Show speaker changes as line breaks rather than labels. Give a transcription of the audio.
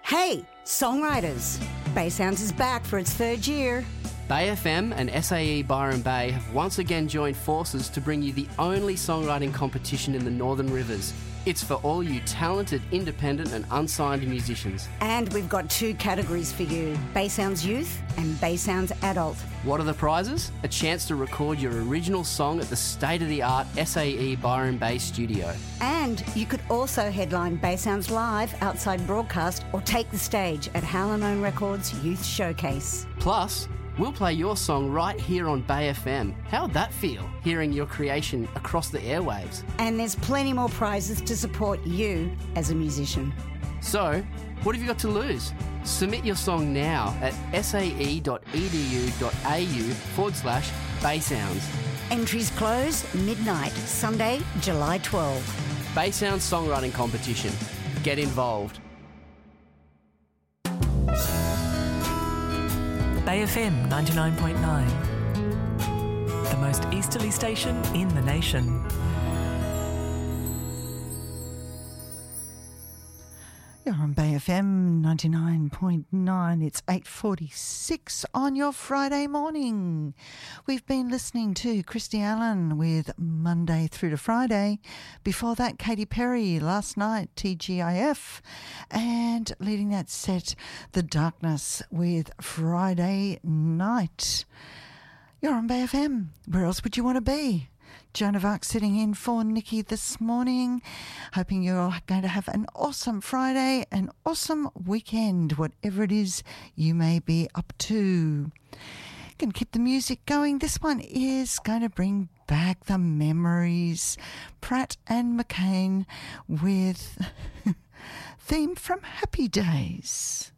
Hey, songwriters! Bay Sounds is back for its third year.
Bay FM and SAE Byron Bay have once again joined forces to bring you the only songwriting competition in the Northern Rivers. It's for all you talented, independent and unsigned musicians.
And we've got two categories for you, Bay Sounds Youth and Bay Sounds Adult.
What are the prizes? A chance to record your original song at the state-of-the-art SAE Byron Bay studio.
And you could also headline Bay Sounds Live outside broadcast or take the stage at Hallinone Records Youth Showcase.
Plus, we'll play your song right here on Bay FM. How'd that feel, hearing your creation across the airwaves?
And there's plenty more prizes to support you as a musician.
So, what have you got to lose? Submit your song now at sae.edu.au/Baysounds.
Entries close midnight, Sunday, July 12.
Bay Sounds Songwriting Competition. Get involved.
Bay FM 99.9, the most easterly station in the nation.
You're on Bay FM 99.9. It's 8:46 on your Friday morning. We've been listening to Christy Allen with Monday through to Friday. Before that, Katy Perry, last night, TGIF. And leading that set, The Darkness with Friday Night. You're on Bay FM. Where else would you want to be? Joan of Arc sitting in for Nikki this morning. Hoping you're going to have an awesome Friday, an awesome weekend, whatever it is you may be up to. Can keep the music going. This one is going to bring back the memories. Pratt and McCain with theme from Happy Days.